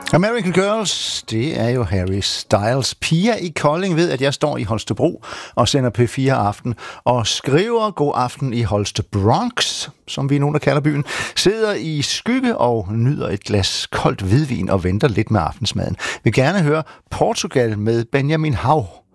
American Girls, det er jo Harry Styles. Pia i Kolding ved, at jeg står i Holstebro og sender P4 Aften og skriver god aften i Holste Bronx, som vi er nogen, der kalder byen. Sidder i skygge og nyder et glas koldt hvidvin og venter lidt med aftensmaden. Vil gerne høre Portugal med Benjamin Hav.